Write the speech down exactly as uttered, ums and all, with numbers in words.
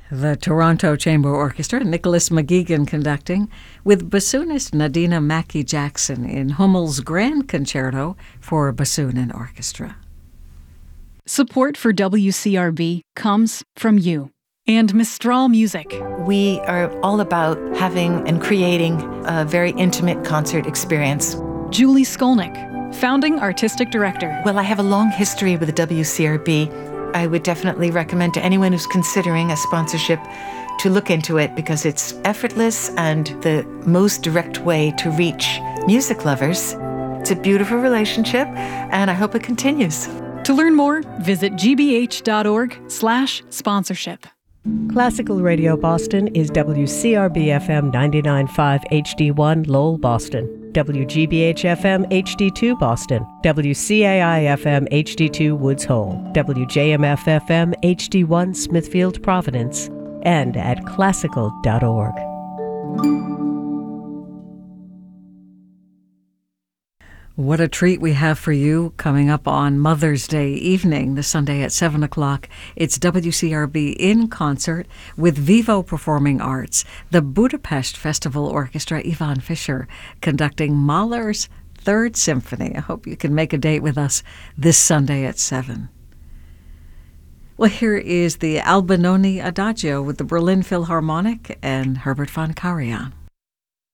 The Toronto Chamber Orchestra, Nicholas McGeegan conducting, with bassoonist Nadina Mackey-Jackson in Hummel's Grand Concerto for Bassoon and Orchestra. Support for W C R B comes from you and Mistral Music. We are all about having and creating a very intimate concert experience. Julie Skolnick, founding artistic director. Well, I have a long history with the W C R B. I would definitely recommend to anyone who's considering a sponsorship to look into it because it's effortless and the most direct way to reach music lovers. It's a beautiful relationship, and I hope it continues. To learn more, visit gbh.org slash sponsorship. Classical Radio Boston is W C R B F M ninety-nine point five H D one Lowell, Boston, W G B H F M H D two Boston, W C A I F M H D two Woods Hole, W J M F F M H D one Smithfield, Providence, and at classical dot org. What a treat we have for you coming up on Mother's Day evening, this Sunday at seven o'clock. It's W C R B in concert with Vivo Performing Arts, the Budapest Festival Orchestra, Ivan Fischer, conducting Mahler's Third Symphony. I hope you can make a date with us this Sunday at seven. Well, here is the Albinoni Adagio with the Berlin Philharmonic and Herbert von Karajan.